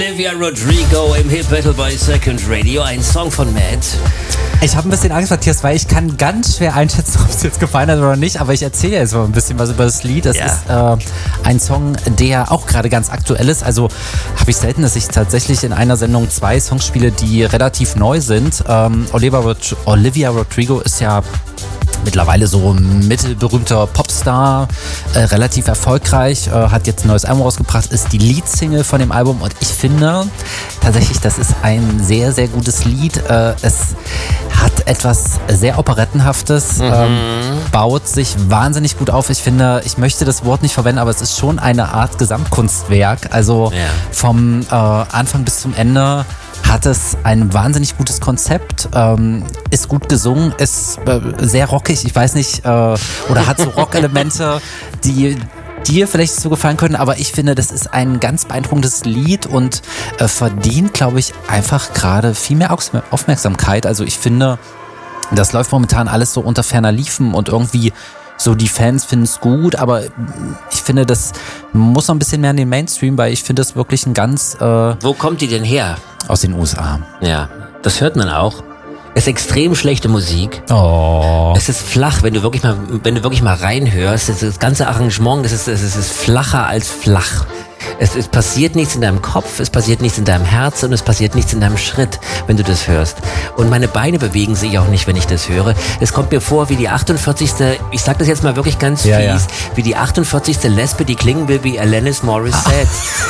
Olivia Rodrigo im Hit Battle bei Second Radio, ein Song von Matt. Ich habe ein bisschen Angst, Matthias, weil ich kann ganz schwer einschätzen, ob es jetzt gefallen hat oder nicht, aber ich erzähle jetzt mal ein bisschen was über das Lied. Es ist ein Song, der auch gerade ganz aktuell ist. Also habe ich selten, dass ich tatsächlich in einer Sendung 2 Songs spiele, die relativ neu sind. Olivia Rodrigo ist ja mittlerweile so ein mittelberühmter Popstar, relativ erfolgreich, hat jetzt ein neues Album rausgebracht, ist die Leadsingle von dem Album und ich finde tatsächlich, das ist ein sehr, sehr gutes Lied. Es hat etwas sehr Operettenhaftes, baut sich wahnsinnig gut auf. Ich finde, ich möchte das Wort nicht verwenden, aber es ist schon eine Art Gesamtkunstwerk, also vom Anfang bis zum Ende hat es ein wahnsinnig gutes Konzept, ist gut gesungen, ist sehr rockig, ich weiß nicht, oder hat so Rockelemente, die dir vielleicht so gefallen können, aber ich finde, das ist ein ganz beeindruckendes Lied und verdient, glaube ich, einfach gerade viel mehr Aufmerksamkeit. Also ich finde, das läuft momentan alles so unter ferner Liefen und irgendwie so, die Fans finden es gut, aber ich finde, das muss noch ein bisschen mehr in den Mainstream, weil ich finde das wirklich ein ganz... Wo kommt die denn her? Aus den USA. Ja, das hört man auch. Es ist extrem schlechte Musik. Oh. Es ist flach, wenn du wirklich mal reinhörst. Das ganze Arrangement, es ist flacher als flach. Es passiert nichts in deinem Kopf, es passiert nichts in deinem Herz und es passiert nichts in deinem Schritt, wenn du das hörst. Und meine Beine bewegen sich auch nicht, wenn ich das höre. Es kommt mir vor wie die 48. Ich sag das jetzt mal wirklich ganz fies, wie die 48. Lesbe, die klingen will wie Alanis Morissette.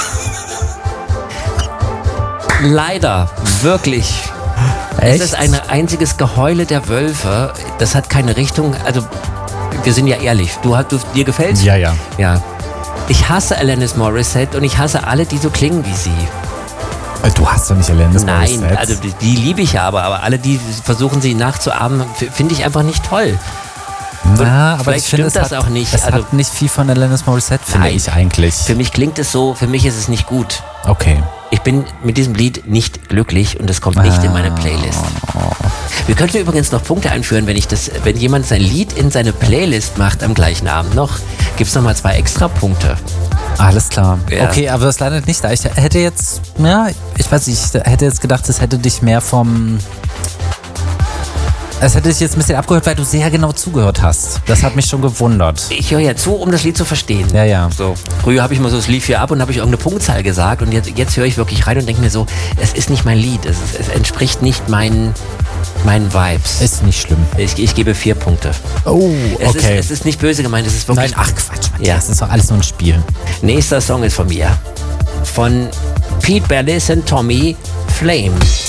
Leider, wirklich. Echt? Es ist ein einziges Geheule der Wölfe. Das hat keine Richtung. Also, wir sind ja ehrlich. Dir gefällt's? Ja. Ja. Ich hasse Alanis Morissette und ich hasse alle, die so klingen wie sie. Du hast doch nicht Alanis Morissette. Nein, also die liebe ich ja, aber alle, die versuchen, sie nachzuahmen, finde ich einfach nicht toll. Na, aber vielleicht ich finde, stimmt das auch nicht. Es hat nicht viel von Alanis Morissette, finde ich eigentlich. Für mich klingt es so, für mich ist es nicht gut. Okay. Ich bin mit diesem Lied nicht glücklich und es kommt nicht in meine Playlist. Wir könnten übrigens noch Punkte einführen, wenn jemand sein Lied in seine Playlist macht am gleichen Abend noch, gibt es nochmal 2 extra Punkte. Alles klar. Ja. Okay, aber das landet nicht da. Ich hätte jetzt, ich weiß nicht, ich hätte jetzt gedacht, es hätte dich mehr es hätte dich jetzt ein bisschen abgehört, weil du sehr genau zugehört hast. Das hat mich schon gewundert. Ich höre ja zu, um das Lied zu verstehen. Ja. So. Früher habe ich mal so, es lief hier ab und habe ich irgendeine Punktzahl gesagt und jetzt höre ich wirklich rein und denke mir so, es ist nicht mein Lied, es entspricht nicht meinen Vibes. Ist nicht schlimm. Ich gebe 4 Punkte. Oh, okay. Es ist nicht böse gemeint, es ist wirklich... Nein, ach Quatsch, Matthias, Ja. das ist doch alles nur ein Spiel. Nächster Song ist von mir. Von Pete Bellis und Tommy, Flame.